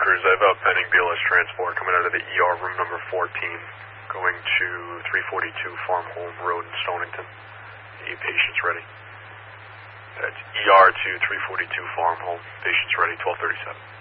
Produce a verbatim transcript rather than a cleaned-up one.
Walkers, I have a pending B L S transport coming out of the E R room number fourteen, going to three forty-two Farm Home Road in Stonington. Need patients ready. That's E R to three forty-two Farm Home. Patients ready, twelve thirty-seven.